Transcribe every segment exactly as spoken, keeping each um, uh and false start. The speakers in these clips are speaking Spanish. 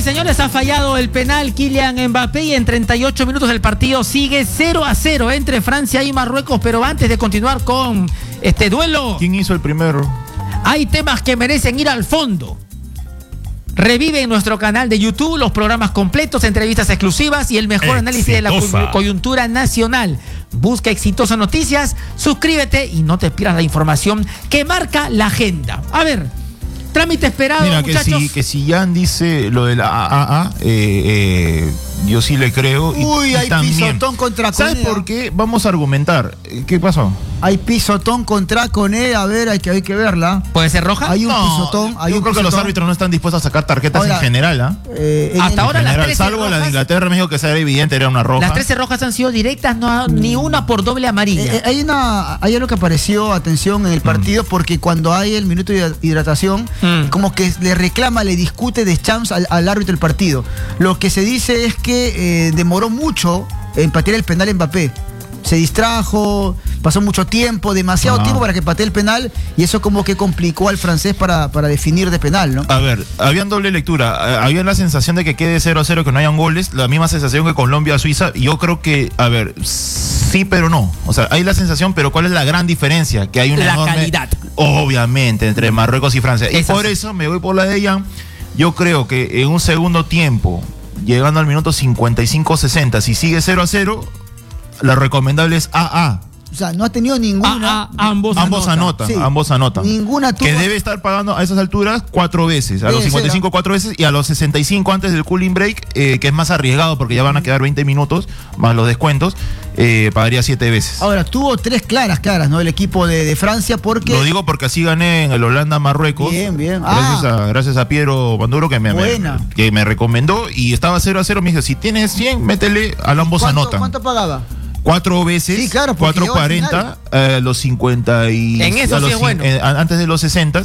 señores, ha fallado el penal Kylian Mbappé y en treinta y ocho minutos del partido sigue cero a cero entre Francia y Marruecos. Pero antes de continuar con este duelo, ¿quién hizo el primero? Hay temas que merecen ir al fondo. Revive en nuestro canal de YouTube los programas completos, entrevistas exclusivas y el mejor análisis de la coyuntura nacional. Busca Exitosa Noticias, suscríbete y no te pierdas la información que marca la agenda. A ver, trámite esperado, Mira, muchachos. que si, que si Jan dice lo de la A A A, eh, eh, yo sí le creo. Y, Uy, y hay también, pisotón contra Cone. ¿sabes por qué? Vamos a argumentar. ¿Qué pasó? Hay pisotón contra Cone, a ver, hay que, hay que verla. ¿Puede ser roja? Hay un No, pisotón. Hay yo un creo pisotón. que los árbitros no están dispuestos a sacar tarjetas Ahora, en general, ¿ah? Eh, en Hasta el- ahora En las general, trece salvo la de rojas- Inglaterra, México, que era evidente, era una roja. Las trece rojas han sido directas, no ni una por doble amarilla. Eh, hay una hay algo que apareció, atención, en el partido, porque cuando hay el minuto de hidratación, Mm. como que le reclama, le discute de chance al, al árbitro del partido. Lo que se dice es que eh, demoró mucho en patear el penal Mbappé. Se distrajo, pasó mucho tiempo, demasiado Ah. tiempo para que patee el penal, y eso como que complicó al francés para, para definir de penal, ¿no? A ver, había doble lectura. Eh, Había la sensación de que quede cero a cero, que no hayan goles. La misma sensación que Colombia-Suiza. Yo creo que, a ver, sí, pero no. O sea, hay la sensación, pero ¿cuál es la gran diferencia? Que hay una La enorme, calidad. Obviamente, entre Marruecos y Francia. Y Es por así. eso me voy por la de Jan. Yo creo que en un segundo tiempo, llegando al minuto cincuenta y cinco sesenta, si sigue cero a cero, la recomendable es A A. O sea, no ha tenido ninguna. Ah, ah, ambos Ambos anotan, Sí. ambos anotan. Ninguna tuvo. Que debe estar pagando a esas alturas cuatro veces. A Debe los cincuenta y cinco ser, ¿no? cuatro veces y a los sesenta y cinco antes del cooling break, eh, que es más arriesgado porque ya van a quedar veinte minutos más los descuentos, eh, pagaría siete veces. Ahora, tuvo tres claras, claras, ¿no? El equipo de, de Francia, porque. Lo digo porque así gané en el Holanda-Marruecos. Bien, bien. Gracias, Ah. a, gracias a Piero Banduro que me, Buena. me- que me recomendó y estaba cero a cero. Me dice, si tienes cien, métele, al ambos ¿Cuánto, anotan. ¿Cuánto pagaba? Cuatro veces, Sí, claro, porque cuatro llegó al cuarenta, eh, los cincuenta y En eso a sí los es cin- bueno. eh, a- antes de los sesenta.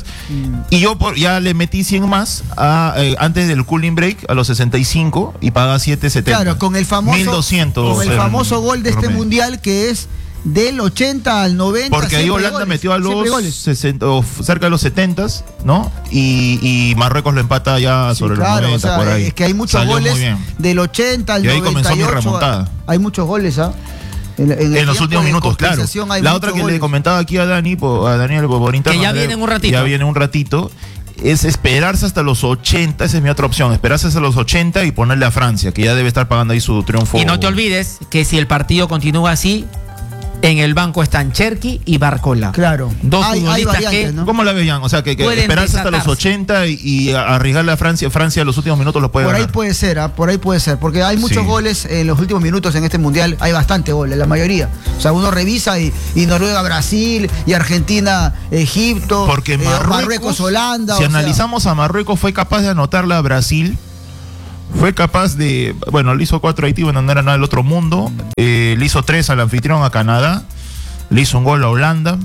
Y yo por, ya le metí cien más a, eh, antes del cooling break a los sesenta y cinco y paga siete setenta. Claro, con el famoso. mil doscientos. Con el en famoso gol de este promedio. mundial, que es del ochenta al noventa. Porque ahí siempre Holanda goles, metió a siempre los goles. sesenta, o f- cerca de los setenta, ¿no? Y, y Marruecos lo empata ya Sí, sobre claro, los noventa, o sea, por ahí. es que hay muchos Salió muy goles bien. del ochenta al Y ahí noventa y ocho. comenzó mi remontada. Hay muchos goles, ¿ah? En, en el En los tiempo últimos de minutos, claro. compensación hay La muchos otra que goles. le comentaba aquí a Dani, po- a Daniel por, por interno, Que ya Andrea, viene en un ratito. Ya viene un ratito. Es esperarse hasta los ochenta, esa es mi otra opción. Esperarse hasta los ochenta y ponerle a Francia, que ya debe estar pagando ahí su triunfo. Y no te olvides que si el partido continúa así, en el banco están Cherki y Barcola. Claro. Dos Hay- hay futbolistas variantes, que ¿no? ¿Cómo la veían? O sea, que, que pueden esperarse hasta los desatarse. ochenta y, y arriesgarle a Francia. Francia los últimos minutos los puede Por ahí ganar. puede ser, ¿ah? Por ahí puede ser, porque hay muchos Sí. goles en los últimos minutos en este mundial, hay bastante goles, la mayoría. O sea, uno revisa y, y Noruega, Brasil, y Argentina, Egipto, Porque eh, Marruecos, Holanda. si o sea, analizamos a Marruecos, fue capaz de anotarla a Brasil. Fue capaz de, bueno, le hizo cuatro a Haití, bueno, no era nada del otro mundo. Eh, le hizo tres al anfitrión, a Canadá. Le hizo un gol a Holanda.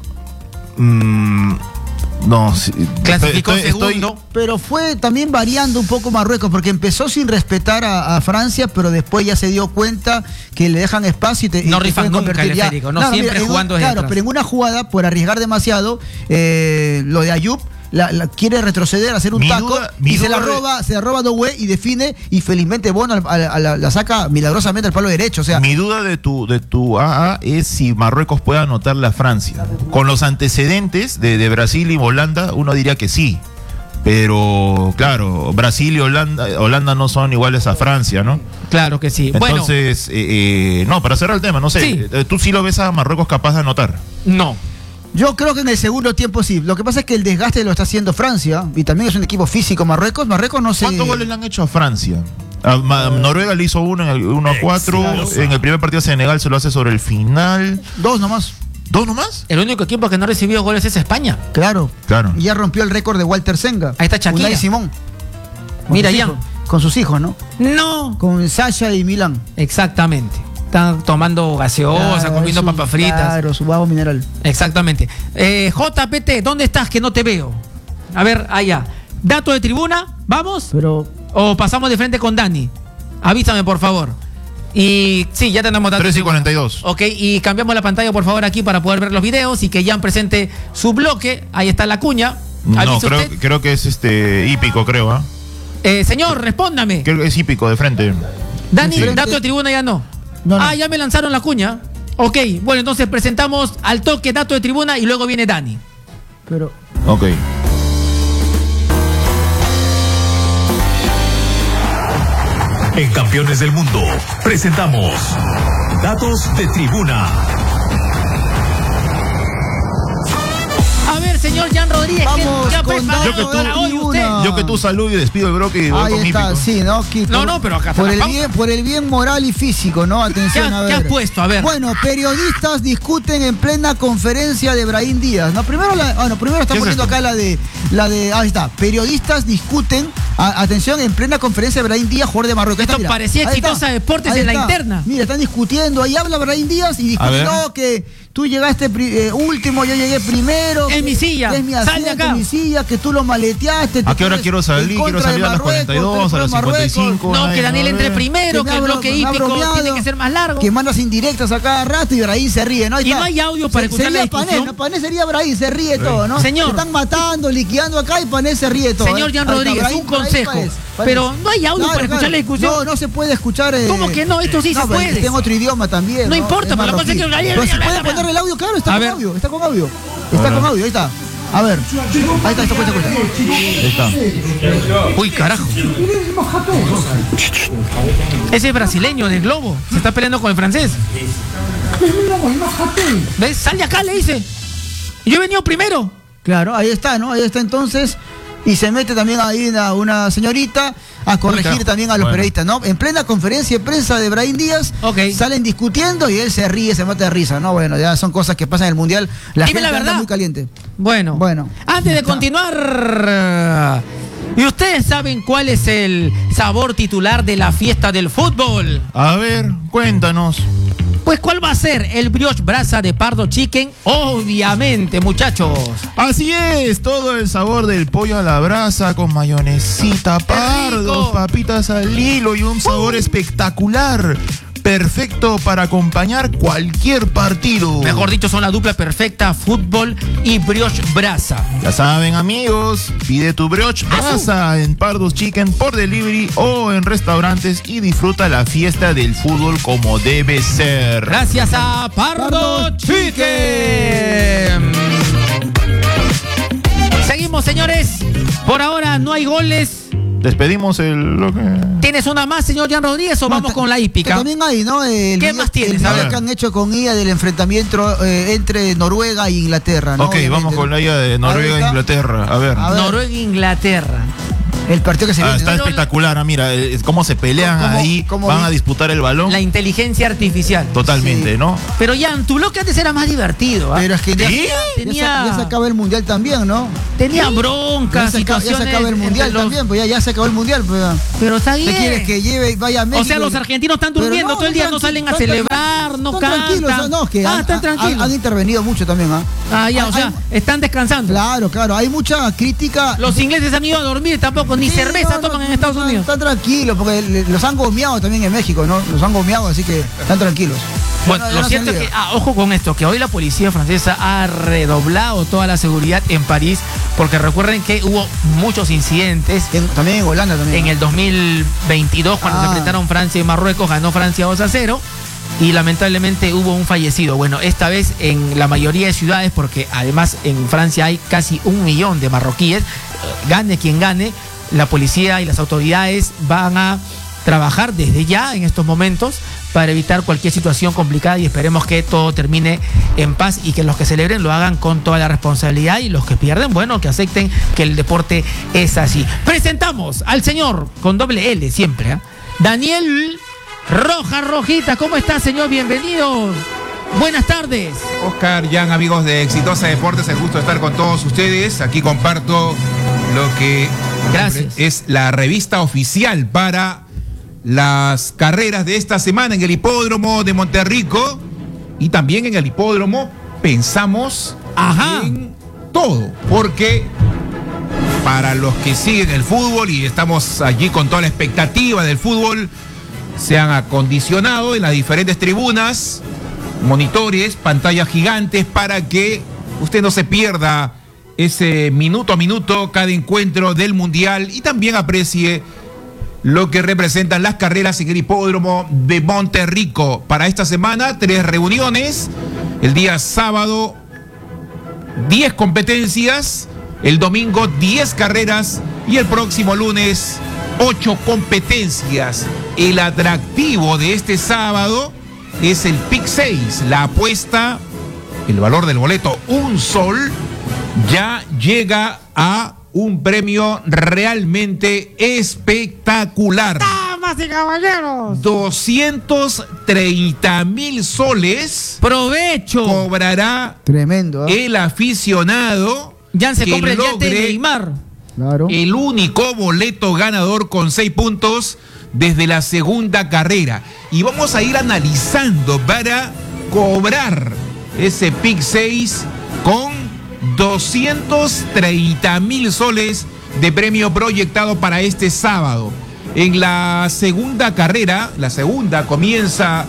Mm, no, sí, Clasificó estoy- estoy- segundo. Pero fue también variando un poco Marruecos, porque empezó sin respetar a, a Francia, pero después ya se dio cuenta que le dejan espacio y te, y No te rifan pueden nunca convertir el ya. esférico, no siempre en un- jugando desde Claro, atrás. pero en una jugada, por arriesgar demasiado, eh, lo de Ayub la, la- quiere retroceder, hacer un Mi taco, duda- mi y se la duda de- roba, se la roba Doué y define, y felizmente Bono al- al- a la, la saca milagrosamente al palo derecho. O sea, Mi duda de tu, de tu A A es si Marruecos puede anotarle a Francia. Con los antecedentes de, de Brasil y Holanda, uno diría que sí. Pero, claro, Brasil y Holanda, Holanda no son iguales a Francia, ¿no? Claro que sí. Bueno, Entonces, eh, eh, no, para cerrar el tema, no sé, Sí. eh, tú sí lo ves a Marruecos capaz de anotar. no. yo creo que en el segundo tiempo sí. Lo que pasa es que el desgaste lo está haciendo Francia, y también es un equipo físico. Marruecos, Marruecos no sé. ¿Cuántos goles le han hecho a Francia? A Ma- Noruega le hizo uno en el uno a cuatro. En el primer partido Senegal se lo hace sobre el final. Dos nomás. ¿Dos nomás? El único equipo que no recibió goles es España. Claro. Claro. Y ya rompió el récord de Walter Senga. Ahí está Shakira. Unai Simón. Con Mira, sus ya. hijos. Con sus hijos, ¿no? No. Con Sasha y Milán. Exactamente. Están tomando gaseosa, Claro, comiendo su- papas fritas. Claro, su bajo mineral. Exactamente. Eh, J P T, ¿dónde estás? Que no te veo. A ver, allá. Dato de tribuna, ¿vamos? Pero ¿O pasamos de frente con Dani? Avísame, por favor. Y sí, ya tenemos datos. tres y cuarenta y dos. Ok, y cambiamos la pantalla, por favor, aquí para poder ver los videos y que Jan presente su bloque. Ahí está la cuña. No, Avise creo, usted. creo que es este hípico, creo, ¿ah? Eh, señor, respóndame. Que es hípico, de frente. Dani, Frente. dato de tribuna ya no. No, no. Ah, ya me lanzaron la cuña. Ok, bueno, entonces presentamos al toque dato de tribuna y luego viene Dani. Pero. Ok. En Campeones del Mundo presentamos Datos de Tribuna. A ver, señor Jan Rodríguez, Vamos ¿qué ha con preparado Datos de para hoy Tribuna. usted? Yo que tú saludo y despido el bloque y voy Ahí con está, hípico. sí, ¿no? Que No, por- no, pero acá está por la el pausa. bien, por el bien moral y físico, ¿no? Atención, ¿Qué ha- a ver. qué has puesto? A ver. Bueno, periodistas discuten en plena conferencia de Brahim Díaz. No, primero la, ah, no, primero está ¿Qué es poniendo esto? acá la de la de ahí está. Periodistas discuten, a- atención, en plena conferencia de Brahim Díaz, jugador de Marruecos. Ahí Esto está, mira. parecía Ahí está. Exitosa Deportes Ahí en la está. interna. Mira, están discutiendo, ahí habla Brahim Díaz y A discute, ver. no, que tú llegaste pri- eh, último, yo llegué primero. Es que- mi silla, que es mi sal de asiento, acá. mi silla, que tú lo maleteaste. ¿A qué hora quiero salir? Quiero salir a las cuarenta y dos, a las cincuenta y cinco. No, que Ay, Daniel no, entre no. primero, me que ha el bro- bloque me ha hípico bromeado, tiene que ser más largo. Que mandas indirectas a cada rato y Brahim se ríe, ¿no? Ahí Y está. no hay audio para Se- escuchar la sería Pané, discusión. ¿no? Pané sería Brahim, se ríe todo, ¿no? Señor. Se están matando, liquidando acá y Pané se ríe todo. Señor ¿eh? Jan Ahí está, Rodríguez, Brahim, un Brahim, consejo. Pané, Pané. Pero no hay audio para escuchar la discusión. No, no se puede escuchar. eh, ¿Cómo que no? Esto sí se pero puede. Está en otro idioma también. No importa, Es pero la cosa es que- marroquí. Pero se puede poner el audio, claro, está A con ver. audio, está con audio. Está Bueno. con audio, ahí está. A ver. Ahí está, esto cuenta, cuenta. Ahí está. Uy, carajo. Ese es brasileño del globo. Se está peleando con el francés. ¿Ves? Sal de acá, le dice. Yo he venido primero. Claro, ahí está, ¿no? Ahí está entonces. Y se mete también ahí una, una señorita a corregir Puta. también a los Bueno. periodistas, ¿no? En plena conferencia de prensa de Brahim Díaz, Ok. salen discutiendo y él se ríe, se mata de risa, ¿no? Bueno, ya son cosas que pasan en el Mundial. La Dime gente la anda verdad. muy caliente. Bueno, Bueno. antes de continuar, ¿y ustedes saben cuál es el sabor titular de la fiesta del fútbol? A ver, cuéntanos. Pues ¿cuál va a ser? El brioche brasa de Pardo Chicken, obviamente, muchachos. Así es, todo el sabor del pollo a la brasa con mayonesita, pardos, rico! papitas al hilo y un sabor espectacular. Perfecto para acompañar cualquier partido. Mejor dicho, son la dupla perfecta, fútbol y brioche brasa. Ya saben, amigos, pide tu brioche brasa en Pardos Chicken por delivery o en restaurantes y disfruta la fiesta del fútbol como debe ser. Gracias a Pardo Pardo Chicken. Seguimos, señores. Por ahora no hay goles. Despedimos el lo que... ¿Tienes una más, señor Jan Rodríguez, o No, vamos ta- con la hípica? que También hay, ¿no? El ¿Qué video- más tienes? El A video ver. que han hecho con I A del enfrentamiento eh, entre Noruega e Inglaterra, ¿no? Ok, Obviamente, vamos con ¿no? la ida de Ahí Noruega e está. Inglaterra. A ver. A ver. Noruega e Inglaterra. El partido que se Ah, viene. está ¿no? espectacular, ah, mira, eh, cómo se pelean ¿Cómo- ahí, cómo van vi- a disputar el balón. La inteligencia artificial. Totalmente, Sí. ¿no? Pero Jan, tu bloque antes era más divertido. ¿ah? Pero es que ya, ¿Sí? ya se- Tenía- ya se acaba el mundial también, ¿no? Tenía Ya broncas, se, acaba, ya se situaciones. acaba el mundial entre los- también, pues ya, ya se acabó el mundial. Pues, ya. Pero está bien. ¿Qué quieres que lleve y vaya a México? O sea, los argentinos están Pero durmiendo no, todo el día, no tranqui- salen a están celebrar, no están tranquilos, cantan. no, es que ah, han, están han- tranquilos. han intervenido mucho también, ¿ah? Ah, ya, o Hay- sea, hay- están descansando. Claro, claro, hay mucha crítica. Los ingleses han ido a dormir tampoco, ni Sí, cerveza no, no, toman en Estados están- Unidos. Están tranquilos, porque le- los han gomeado también en México, ¿no? Los han gomeado, así que están tranquilos. Bueno, Ya no- ya lo no cierto se es que, olvida. ah, ojo con esto, que hoy la policía francesa ha redoblado toda la seguridad en París, porque recuerden que hubo muchos incidentes. En- también en Holanda también. En el dos mil veintidós, cuando Ah. se enfrentaron Francia y Marruecos, ganó Francia dos a cero y lamentablemente hubo un fallecido. Bueno, esta vez en la mayoría de ciudades, porque además en Francia hay casi un millón de marroquíes, eh, gane quien gane, la policía y las autoridades van a trabajar desde ya en estos momentos para evitar cualquier situación complicada y esperemos que todo termine en paz y que los que celebren lo hagan con toda la responsabilidad y los que pierden, bueno, que acepten que el deporte es así. Presentamos al señor con doble L siempre, ¿eh? Daniel Roja Rojita. ¿Cómo está, señor? Bienvenido. Buenas tardes. Oscar, Jan, amigos de Exitosa Deportes, el gusto de estar con todos ustedes. Aquí comparto lo que Gracias. es la revista oficial para las carreras de esta semana en el hipódromo de Monterrico y también en el hipódromo pensamos Ajá. en todo, porque para los que siguen el fútbol y estamos allí con toda la expectativa del fútbol, se han acondicionado en las diferentes tribunas monitores, pantallas gigantes para que usted no se pierda ese minuto a minuto cada encuentro del Mundial y también aprecie lo que representan las carreras en el hipódromo de Monterrico. Para esta semana, tres reuniones. El día sábado, diez competencias. El domingo, diez carreras. Y el próximo lunes, ocho competencias. El atractivo de este sábado es el Pick seis. La apuesta, el valor del boleto, un sol, ya llega a un premio realmente espectacular. ¡Damas y caballeros! doscientos treinta mil soles. ¡Provecho! Cobrará Tremendo, ¿eh? el aficionado. Ya se que compra el yate de logre Neymar. Claro. el único boleto ganador con seis puntos desde la segunda carrera. Y vamos a ir analizando para cobrar ese Pick seis con doscientos treinta mil soles de premio proyectado para este sábado. En la segunda carrera, la segunda, comienza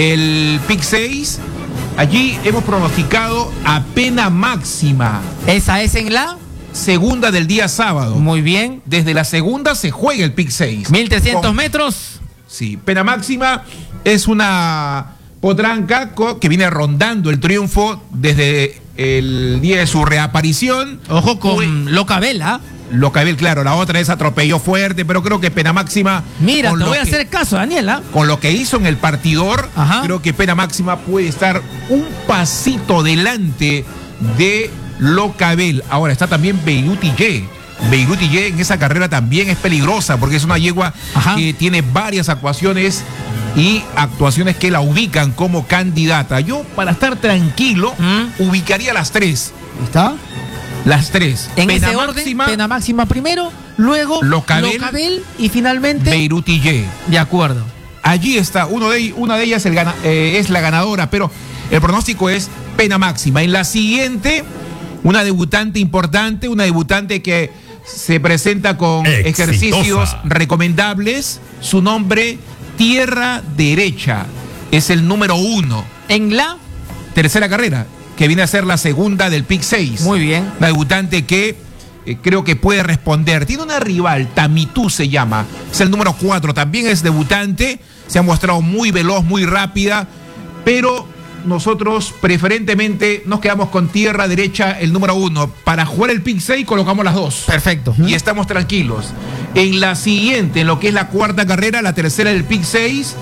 el Pick seis. Allí hemos pronosticado a pena máxima. ¿Esa es en la? Segunda del día sábado. Muy bien. Desde la segunda se juega el Pick seis. mil trescientos Con- metros. Sí, pena máxima es una potranca co- que viene rondando el triunfo desde el día de su reaparición. Ojo con Fue- Loca Vela. Lo que había, claro, la otra es atropelló fuerte, pero creo que pena máxima. Mira, con te lo voy a que- hacer caso, Daniela. Con lo que hizo en el partidor, Ajá. creo que pena máxima puede estar un pasito delante de Locabel. Ahora está también Beirut Y. Beirut Y en esa carrera también es peligrosa porque es una yegua Ajá. que tiene varias actuaciones y actuaciones que la ubican como candidata. Yo, para estar tranquilo, ¿Mm? ubicaría las tres. ¿Está? Las tres. En pena ese máxima, orden, pena máxima primero, luego Locabel, Locabel y finalmente. Beirut Y. De acuerdo. Allí está, uno de, una de ellas el gana- eh, es la ganadora, pero el pronóstico es pena máxima. En la siguiente, una debutante importante, una debutante que se presenta con Exitosa. ejercicios recomendables. Su nombre, Tierra Derecha, es el número uno. En la. Tercera carrera, que viene a ser la segunda del Pick seis. Muy bien. Una debutante que eh, creo que puede responder. Tiene una rival, Tamitú se llama. Es el número cuatro. También es debutante. Se ha mostrado muy veloz, muy rápida. Pero nosotros preferentemente nos quedamos con Tierra Derecha, el número uno. Para jugar el Pick seis colocamos las dos. Perfecto. Y estamos tranquilos. En la siguiente, en lo que es la cuarta carrera, la tercera del Pick seis,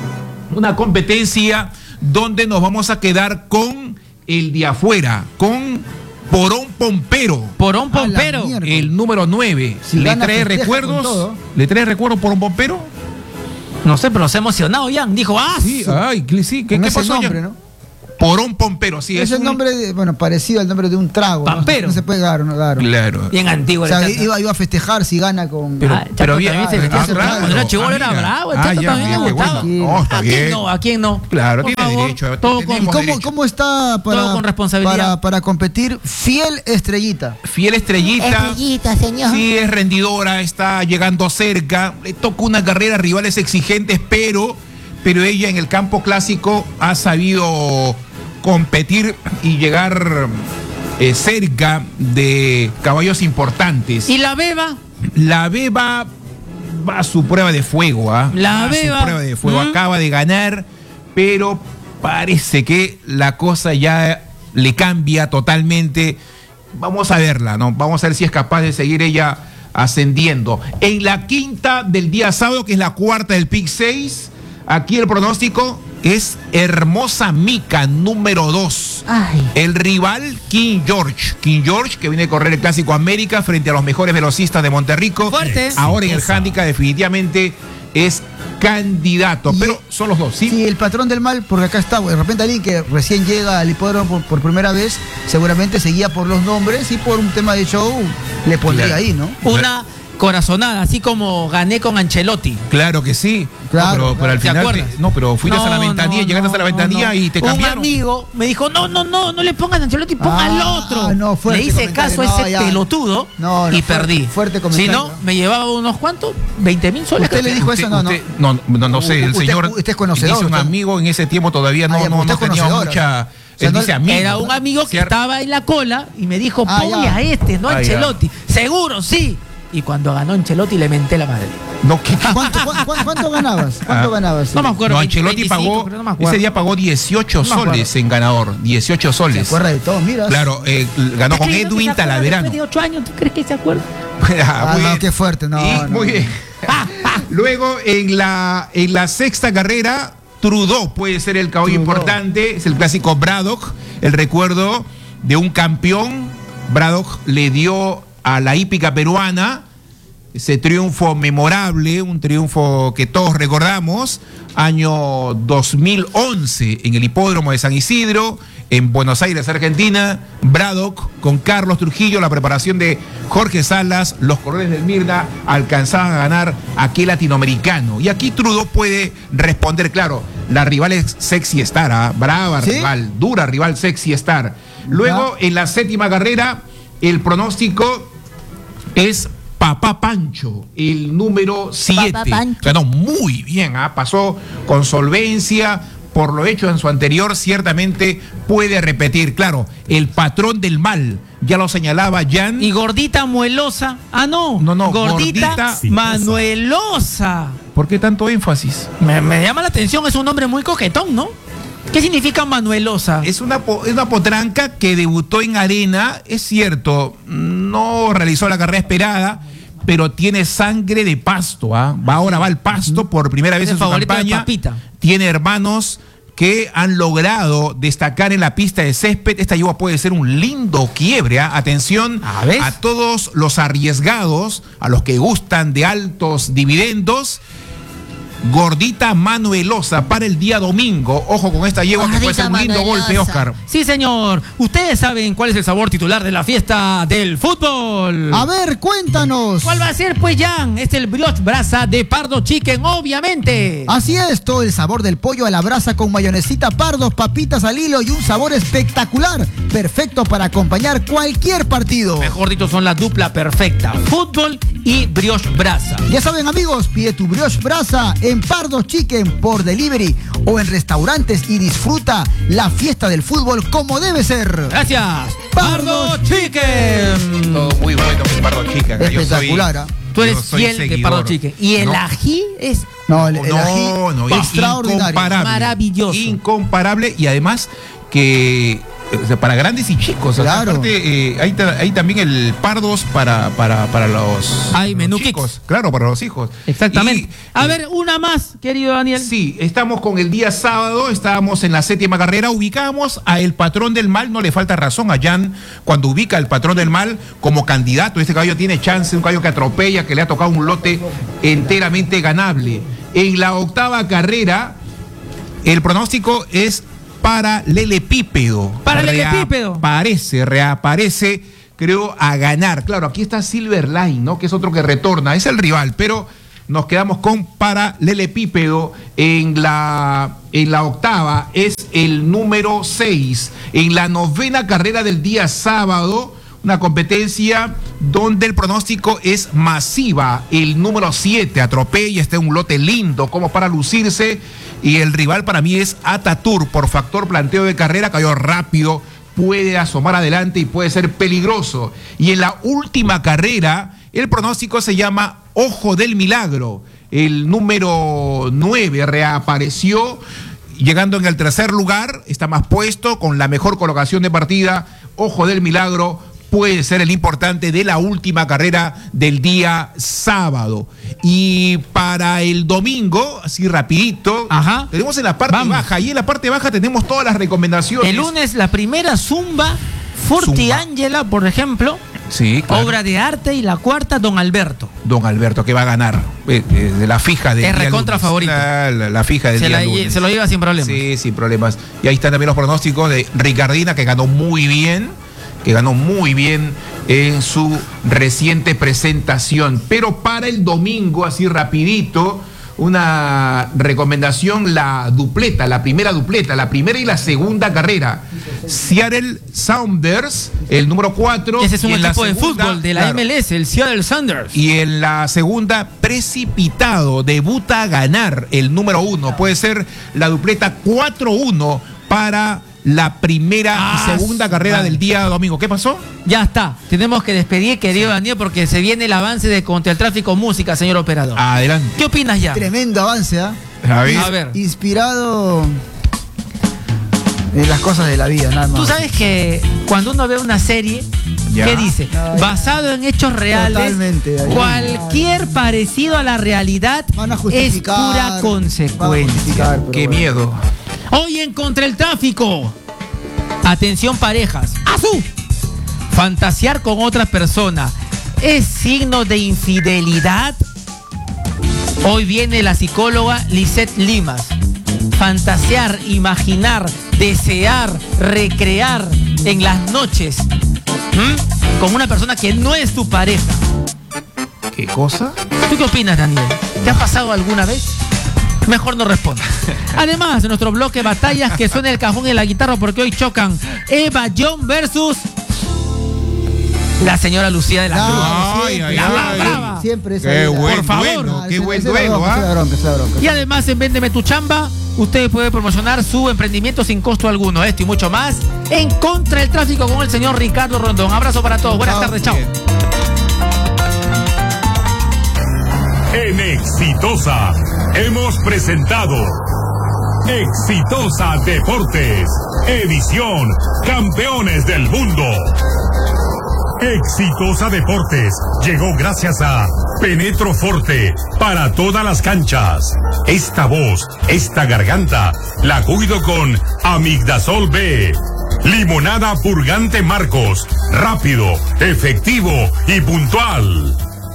una competencia donde nos vamos a quedar con el de afuera, con Porón Pompero. Porón A la Pompero. mierda. El número nueve. Si ¿Le gana, trae festeja con recuerdos? todo. ¿Le trae recuerdos Porón Pompero? No sé, pero se ha emocionado ya. Dijo, ¡ah! Sí, ay, sí. ¿Qué, Con qué ese pasó ya? nombre, ¿no? Porón Pompero, sí. Es el un- nombre, de- bueno, parecido al nombre de un trago. ¿no? Pampero. No se puede dar, no, claro. Claro. Bien antiguo. O sea, el Chato. iba, iba a festejar si gana con. Pero- Ah, Chato pero bien, también se ah, metía ah, a su claro. trago. Cuando era chibolo Ah, era mira. bravo. El Ah, Chato ya, también bien, le qué gustaba. bueno. No, está ¿A bien. quién no? ¿A quién no? Claro, Por tiene favor, derecho. todo Tenemos con- ¿Y cómo, derecho. cómo está para, Todo con responsabilidad. para, para competir? Fiel estrellita. Fiel estrellita. Estrellita, señor. Sí, es rendidora, está llegando cerca. Le toca una carrera, rivales exigentes, pero, pero ella en el campo clásico ha sabido competir y llegar eh, cerca de caballos importantes. ¿Y la beba? La Beba va a su prueba de fuego, ¿ah? La Va a Beba. su prueba de fuego. ¿Mm? Acaba de ganar, pero parece que la cosa ya le cambia totalmente. Vamos a verla, ¿no? Vamos a ver si es capaz de seguir ella ascendiendo. En la quinta del día sábado, que es la cuarta del Pick seis, aquí el pronóstico es Hermosa Mica, número dos. Ay. El rival, King George. King George, que viene a correr el Clásico América frente a los mejores velocistas de Monterrico. Fuerte. Ahora en el Exitosa. handicap definitivamente es candidato. Y- Pero son los dos, ¿sí? Sí, el patrón del mal, porque acá está, de repente alguien que recién llega al hipódromo por, por primera vez, seguramente seguía por los nombres y por un tema de show le pondría Claro. ahí, ¿no? Una corazonada, así como gané con Ancelotti. Claro que sí. Claro, No, pero, pero al ¿te final. acuerdas? te- no, pero fuiste a la ventanilla, no, llegaste hasta la no, ventanilla no. y te Un cambiaron. amigo me dijo, no, no, no, no le pongan a Ancelotti, ponga al Ah, otro. no, fuerte le hice comentario. caso a No, ese ya. pelotudo No, no, y fuerte- perdí. fuerte Si comentario. no, me llevaba unos cuantos, veinte mil soles. ¿Usted le dijo Usted- eso? No, no. usted- no, no, no sé, el Usted- señor. usted es conocedor, Dice un usted- amigo en ese tiempo todavía no, Ah, ya, no, usted no es tenía conocedor, mucha. sea, Él no- dice amigo. Era un amigo que Cier- estaba en la cola y me dijo, Ah, ponle ya. a este, no a Ah, Ancelotti. Seguro, sí. Y cuando ganó Ancelotti le menté la madre. No, ¿qué? ¿Cuánto, cuánto, cuánto- cuánto ganabas? ¿Cuánto Ah. ganabas? No me acuerdo. No, veinte, Ancelotti veinticinco, pagó, pero no me acuerdo. ese día pagó dieciocho No me acuerdo. soles en ganador, dieciocho ¿Se soles. acuerda de todo? Mira. Claro, eh, ganó con ¿Tú crees que Edwin se acuerda Talaverano. Después de ocho años, ¿tú crees que se acuerda? Ah, Muy no, bien. qué fuerte, no, Y no. muy bien. Luego, en la, en la sexta carrera, Trudeau puede ser el caballo Trudeau. importante. Es el clásico Braddock, el recuerdo de un campeón. Braddock le dio a la hípica peruana ese triunfo memorable, un triunfo que todos recordamos, año dos mil once en el hipódromo de San Isidro, en Buenos Aires, Argentina. Braddock con Carlos Trujillo, la preparación de Jorge Salas, los colores del Mirna alcanzaban a ganar aquel latinoamericano. Y aquí Trudeau puede responder, claro, la rival es Sexy Star, ¿ah? Brava ¿Sí? rival, dura rival Sexy Star. Luego, en la séptima carrera, el pronóstico es Papá Pancho, el número siete. Papá Pancho. Ganó muy bien, ¿ah? Pasó con solvencia. Por lo hecho en su anterior, ciertamente puede repetir. Claro, el patrón del mal, ya lo señalaba Jan. Y gordita muelosa. Ah, no. No, no, Gordita, gordita Manuelosa. ¿Por qué tanto énfasis? Me, me llama la atención, es un nombre muy coquetón, ¿no? ¿Qué significa Manuelosa? Es una, po- es una potranca que debutó en arena, es cierto, no realizó la carrera esperada, pero tiene sangre de pasto, ¿ah? Va ahora va al pasto por primera vez Es el en su favorito de campaña. Papita. Tiene hermanos que han logrado destacar en la pista de césped. Esta yegua puede ser un lindo quiebre, ¿ah? Atención Ah, ¿ves? a todos los arriesgados, a los que gustan de altos dividendos. Gordita Manuelosa para el día domingo. Ojo con esta yegua que puede ser un Gordita lindo golpe, Manuelosa. Oscar. Sí, señor. Ustedes saben cuál es el sabor titular de la fiesta del fútbol. A ver, cuéntanos. ¿Cuál va a ser, pues, Jan? Es el brioche brasa de Pardo Chicken, obviamente. Así es, todo el sabor del pollo a la brasa con mayonesita Pardos, papitas al hilo y un sabor espectacular. Perfecto para acompañar cualquier partido. Mejor dicho, son la dupla perfecta. Fútbol y brioche brasa. Ya saben, amigos, pide tu brioche brasa en Pardos Chicken por delivery o en restaurantes y disfruta la fiesta del fútbol como debe ser. Gracias. Pardo Chicken. Todo muy bueno, mi Pardo Chicken. Yo soy- Espectacular, ¿ah? Tú eres yo soy fiel de seguidor. Pardo Chicken. Y el No. ají es No, el, el no, ají no, es extraordinario. incomparable. Maravilloso. Incomparable y además que o sea, para grandes y chicos. O sea, Claro. aparte, eh, hay, ta- hay también el pardos para, para, para los, Hay los menú chicos. kicks. Claro, para los hijos. Exactamente. Y, A eh, ver, una más, querido Daniel. Sí, estamos con el día sábado, estábamos en la séptima carrera, ubicamos a el patrón del mal, no le falta razón a Jan cuando ubica al patrón del mal como candidato. Este caballo tiene chance, un caballo que atropella, que le ha tocado un lote enteramente ganable. En la octava carrera, el pronóstico es paralelepípedo. Paralelepípedo. Reaparece, reaparece, creo, a ganar. Claro, aquí está Silver Line, ¿no? Que es otro que retorna, es el rival, pero nos quedamos con paralelepípedo en la, en la octava, es el número seis. En la novena carrera del día sábado, una competencia donde el pronóstico es masiva. El número siete atropella, está en un lote lindo como para lucirse. Y el rival para mí es Atatur. Por factor planteo de carrera, cayó rápido, puede asomar adelante y puede ser peligroso. Y en la última carrera, el pronóstico se llama Ojo del Milagro. El número nueve reapareció, llegando en el tercer lugar, está más puesto, con la mejor colocación de partida. Ojo del Milagro puede ser el importante de la última carrera del día sábado. Y para el domingo, así rapidito, Ajá. tenemos en la parte Vamos. baja, y en la parte baja tenemos todas las recomendaciones. El lunes, la primera Zumba, Forti Zumba. Ángela, por ejemplo, Sí, claro. obra de arte, y la cuarta, Don Alberto. Don Alberto, que va a ganar eh, eh, de la fija de Es recontra favorito. La, la- la fija del Se, día la- lunes. se lo lleva sin problema. Sí, sin problemas. Y ahí están también los pronósticos de Ricardina, que ganó muy bien, que ganó muy bien en su reciente presentación. Pero para el domingo, así rapidito, una recomendación, la dupleta, la primera dupleta, la primera y la segunda carrera. Seattle Sounders, el número cuatro. Ese es un y en la equipo de segunda, fútbol de la claro, M L S, el Seattle Sounders. y en la segunda, Precipitado, debuta a ganar el número uno. Puede ser la dupleta cuatro uno para la primera Ah, y segunda carrera vale. del día domingo. ¿Qué pasó? Ya está. Tenemos que despedir, querido Daniel, porque se viene el avance de Contra el Tráfico Música, señor operador. Adelante. ¿Qué opinas ya? Tremendo avance, ¿ah? A ver. A ver. Inspirado en las cosas de la vida, nada más. Tú sabes que cuando uno ve una serie, Ya. ¿qué dice? No, ya. Basado en hechos reales, Totalmente, ya. cualquier parecido a la realidad Van a es justificar. pura van a consecuencia. justificar, pero Qué bueno. miedo. Hoy en Contra el Tráfico. Atención parejas. ¡Azú! Fantasear con otra persona es signo de infidelidad. Hoy viene la psicóloga Lisette Limas. Fantasear, imaginar, desear, recrear en las noches ¿m? con una persona que no es tu pareja. ¿Qué cosa? ¿Tú qué opinas, Daniel? ¿Te ha pasado alguna vez? Mejor no responda. Además, de nuestro bloque batallas, que suena el cajón y la guitarra, porque hoy chocan Eva John versus la señora Lucía de la Cruz. No, Ay, siempre, ay, La siempre, más ay. brava. Siempre esa Qué vida. buen Por favor. duelo, Ah, qué esa- buen esa es la duelo, bronca, esa es la ¿ah? bronca, esa es la bronca. Y además, en Véndeme tu chamba, usted puede promocionar su emprendimiento sin costo alguno. Esto y mucho más en Contra el Tráfico con el señor Ricardo Rondón. Abrazo para todos. Buenas Chao. tardes. Chao. En Exitosa hemos presentado Exitosa Deportes, edición Campeones del Mundo. Exitosa Deportes llegó gracias a Penetro Forte para todas las canchas. Esta voz, esta garganta, la cuido con Amigdasol B. Limonada Purgante Marcos, rápido, efectivo y puntual.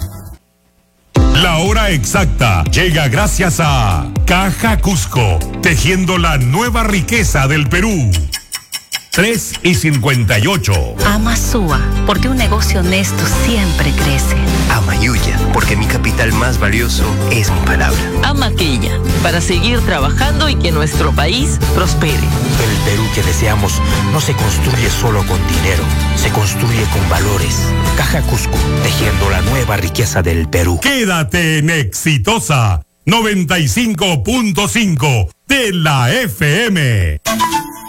La hora exacta llega gracias a Caja Cusco, tejiendo la nueva riqueza del Perú. tres y cincuenta y ocho. Amasúa, porque un negocio honesto siempre crece. Amayuya, porque mi capital más valioso es mi palabra. Amaquilla, para seguir trabajando y que nuestro país prospere. El Perú que deseamos no se construye solo con dinero, se construye con valores. Caja Cusco, tejiendo la nueva riqueza del Perú. Quédate en Exitosa noventa y cinco punto cinco de la F M.